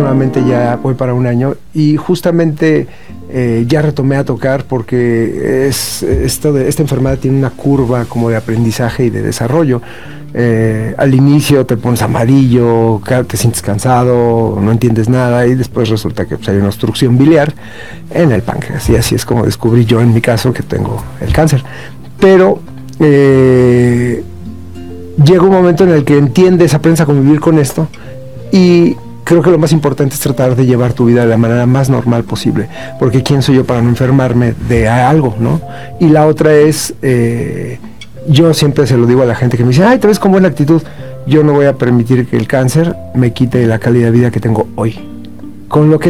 afortunadamente ya voy para un año y justamente ya retomé a tocar porque esta enfermedad tiene una curva como de aprendizaje y de desarrollo. Al inicio te pones amarillo, te sientes cansado, no entiendes nada y después resulta que pues, hay una obstrucción biliar en el páncreas y así es como descubrí yo en mi caso que tengo el cáncer. Pero llega un momento en el que aprendes a convivir con esto y creo que lo más importante es tratar de llevar tu vida de la manera más normal posible, porque quién soy yo para no enfermarme de algo, ¿no? Y la otra es, yo siempre se lo digo a la gente que me dice, ay, te ves con buena actitud. Yo no voy a permitir que el cáncer me quite la calidad de vida que tengo hoy, con lo que